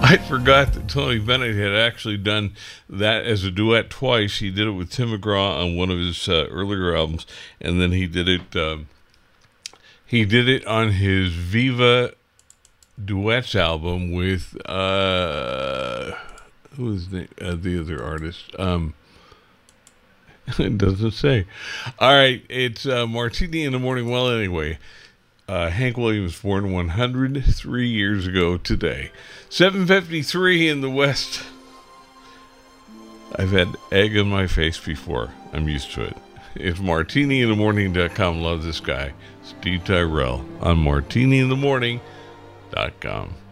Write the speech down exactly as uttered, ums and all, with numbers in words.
I forgot that Tony Bennett had actually done that as a duet twice. He did it with Tim McGraw on one of his uh, earlier albums, and then he did it. Uh, he did it on his Viva Duets album with uh, who is the uh, the other artist? Um, it doesn't say. All right, it's uh, Martini in the Morning. Well, anyway. Uh, Hank Williams born one hundred three years ago today. seven fifty-three in the West. I've had egg on my face before. I'm used to it. It's martini in the morning dot com. Love this guy. Steve Tyrell on martini in the morning dot com.